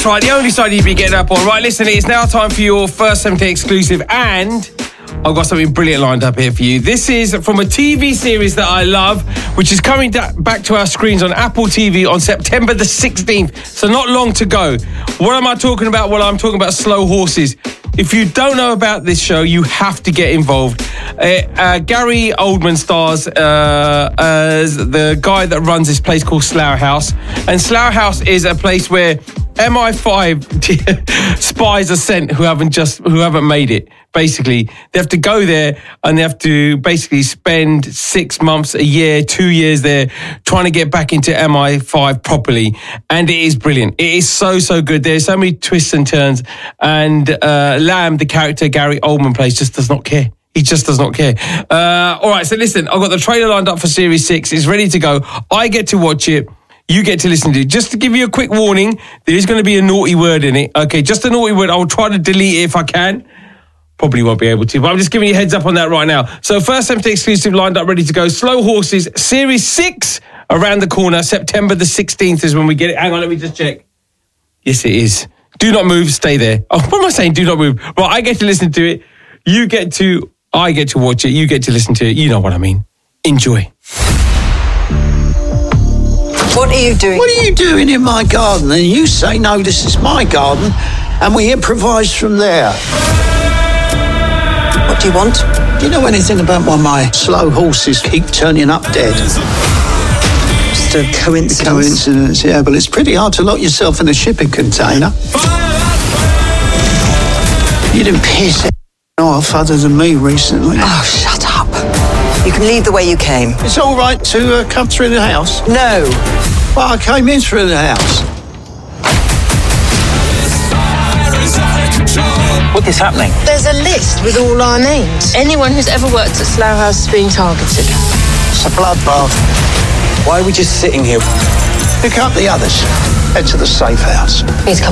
right, the only side you'd be getting up on. Right, listen, it's now time for your First 70 exclusive, and I've got something brilliant lined up here for you. This is from a TV series that I love, which is coming back to our screens on Apple TV on September the 16th, so not long to go. What am I talking about? Well, I'm talking about Slow Horses. If you don't know about this show, you have to get involved. Gary Oldman stars as the guy that runs this place called Slough House. And Slough House is a place where MI5 spies are sent who haven't made it. Basically, they have to go there and they have to basically spend 6 months, a year, 2 years there trying to get back into MI5 properly. And it is brilliant. It is so, so good. There's so many twists and turns. And Lamb, the character Gary Oldman plays, just does not care. He just does not care. All right, so listen, I've got the trailer lined up for Series 6. It's ready to go. I get to watch it. You get to listen to it. Just to give you a quick warning, there is going to be a naughty word in it. Okay, just a naughty word. I'll try to delete it if I can. Probably won't be able to, but I'm just giving you a heads up on that right now. So First 70 exclusive lined up, ready to go. Slow Horses, Series 6, around the corner. September the 16th is when we get it. Hang on, let me just check. Yes, it is. Do not move, stay there. Oh, what am I saying? Do not move. Right, I get to listen to it. I get to watch it. You get to listen to it. You know what I mean. Enjoy. What are you doing? What are you doing in my garden? And you say, no, this is my garden, and we improvise from there. What do you want? Do you know anything about why my slow horses keep turning up dead? Just a coincidence. Coincidence, yeah, but it's pretty hard to lock yourself in a shipping container. You didn't piss off other than me recently. Oh, shut up. You can leave the way you came. It's all right to come through the house? No. Well, I came in through the house. What is happening? There's a list with all our names. Anyone who's ever worked at Slough House is being targeted. It's a bloodbath. Why are we just sitting here? Pick up the others. Head to the safe house. He's